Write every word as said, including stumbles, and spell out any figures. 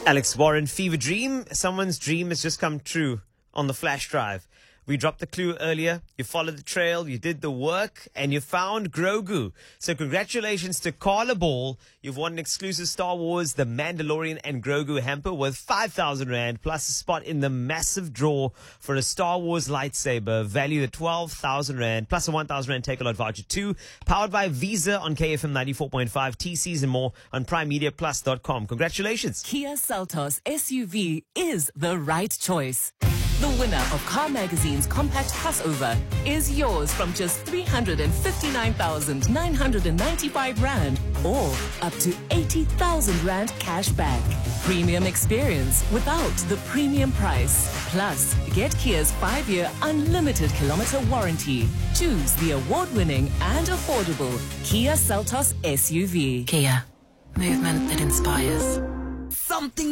Alex Warren, Fever Dream. Someone's dream has just come true on the flash drive. We dropped the clue earlier. You followed the trail, you did the work, and you found Grogu. So congratulations to Carla Ball. You've won an exclusive Star Wars The Mandalorian and Grogu hamper worth five thousand rand, plus a spot in the massive draw for a Star Wars lightsaber valued at twelve thousand rand, plus a one thousand rand take-a-lot voucher too. Powered by Visa on K F M ninety-four point five, T Cs and more on prime media plus dot com. Congratulations. Kia Seltos S U V is the right choice. The winner of Car Magazine's Compact Crossover is yours from just three hundred fifty-nine thousand nine hundred ninety-five rand or up to eighty thousand rand cash back. Premium experience without the premium price. Plus, get Kia's five-year unlimited kilometer warranty. Choose the award-winning and affordable Kia Seltos S U V. Kia, movement that inspires. Something